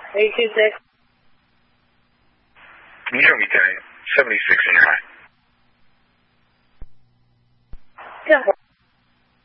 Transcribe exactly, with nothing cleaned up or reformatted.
eight two six. Can you hear me, Lieutenant? seventy-six in your eye.